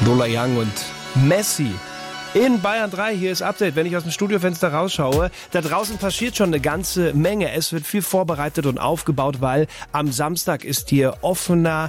Lola Young und Messi. In Bayern 3, hier ist Update. Wenn ich aus dem Studiofenster rausschaue, da draußen passiert schon eine ganze Menge. Es wird viel vorbereitet und aufgebaut, weil am Samstag ist hier offene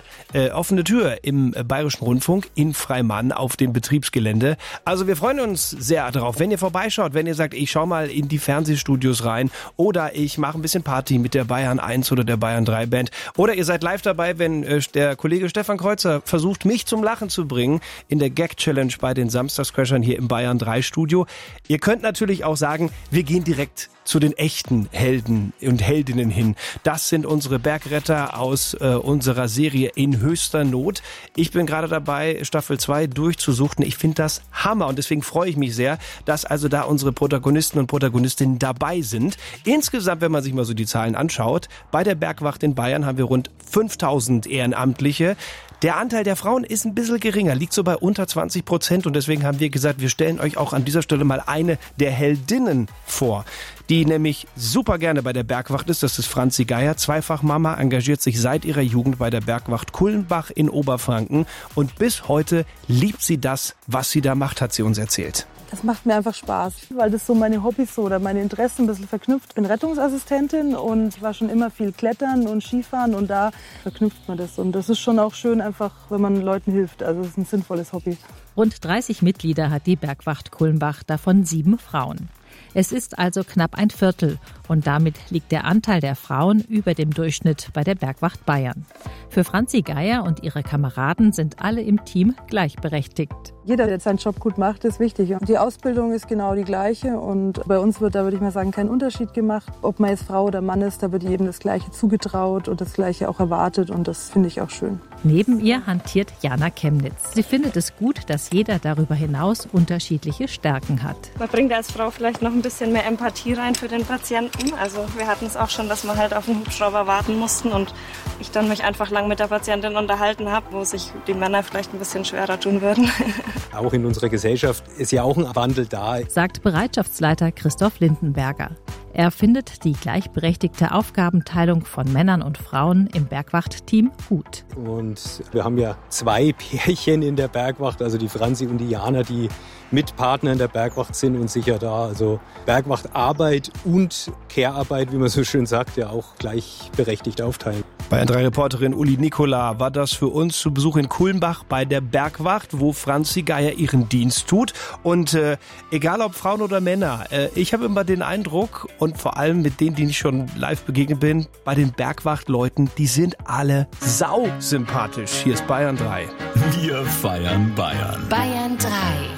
Tür im Bayerischen Rundfunk in Freimann auf dem Betriebsgelände. Also wir freuen uns sehr darauf, wenn ihr vorbeischaut, wenn ihr sagt, ich schau mal in die Fernsehstudios rein oder ich mache ein bisschen Party mit der Bayern 1 oder der Bayern 3 Band oder ihr seid live dabei, wenn der Kollege Stefan Kreuzer versucht, mich zum Lachen zu bringen in der Gag-Challenge bei den Samstagscrashern hier im Bayern 3 Studio. Ihr könnt natürlich auch sagen, wir gehen direkt zu den echten Helden und Heldinnen hin. Das sind unsere Bergretter aus unserer Serie In höchster Not. Ich bin gerade dabei, Staffel 2 durchzusuchten. Ich finde das Hammer und deswegen freue ich mich sehr, dass also da unsere Protagonisten und Protagonistinnen dabei sind. Insgesamt, wenn man sich mal so die Zahlen anschaut, bei der Bergwacht in Bayern haben wir rund 5000 Ehrenamtliche. Der Anteil der Frauen ist ein bisschen geringer, liegt so bei unter 20% und deswegen haben wir gesagt, wir stellen euch auch an dieser Stelle mal eine der Heldinnen vor, die nämlich super gerne bei der Bergwacht ist. Das ist Franzi Geier, Zweifachmama, engagiert sich seit ihrer Jugend bei der Bergwacht Kulmbach in Oberfranken und bis heute liebt sie das, was sie da macht, hat sie uns erzählt. Das macht mir einfach Spaß, weil das so meine Hobbys oder meine Interessen ein bisschen verknüpft. Ich bin Rettungsassistentin und war schon immer viel Klettern und Skifahren und da verknüpft man das. Und das ist schon auch schön einfach, wenn man Leuten hilft. Also es ist ein sinnvolles Hobby. Rund 30 Mitglieder hat die Bergwacht Kulmbach, davon 7 Frauen. Es ist also knapp ein Viertel und damit liegt der Anteil der Frauen über dem Durchschnitt bei der Bergwacht Bayern. Für Franzi Geier und ihre Kameraden sind alle im Team gleichberechtigt. Jeder, der seinen Job gut macht, ist wichtig. Und die Ausbildung ist genau die gleiche und bei uns wird da, würde ich mal sagen, kein Unterschied gemacht. Ob man jetzt Frau oder Mann ist, da wird jedem das Gleiche zugetraut und das Gleiche auch erwartet und das finde ich auch schön. Neben ihr hantiert Jana Chemnitz. Sie findet es gut, dass jeder darüber hinaus unterschiedliche Stärken hat. Man bringt als Frau vielleicht noch ein bisschen mehr Empathie rein für den Patienten. Also wir hatten es auch schon, dass wir halt auf den Hubschrauber warten mussten und ich dann mich einfach lang mit der Patientin unterhalten habe, wo sich die Männer vielleicht ein bisschen schwerer tun würden. Auch in unserer Gesellschaft ist ja auch ein Wandel da, sagt Bereitschaftsleiter Christoph Lindenberger. Er findet die gleichberechtigte Aufgabenteilung von Männern und Frauen im Bergwacht-Team gut. Und wir haben ja 2 Pärchen in der Bergwacht, also die Franzi und die Jana, die Mitpartner in der Bergwacht sind und sicher da also Bergwachtarbeit und Care-Arbeit, wie man so schön sagt, ja auch gleichberechtigt aufteilen. Bayern 3 Reporterin Uli Nikola war das für uns zu Besuch in Kulmbach bei der Bergwacht, wo Franzi Geier ihren Dienst tut. Und egal ob Frauen oder Männer, ich habe immer den Eindruck und vor allem mit denen, denen ich schon live begegnet bin, bei den Bergwachtleuten, die sind alle sau sympathisch. Hier ist Bayern 3. Wir feiern Bayern. Bayern 3.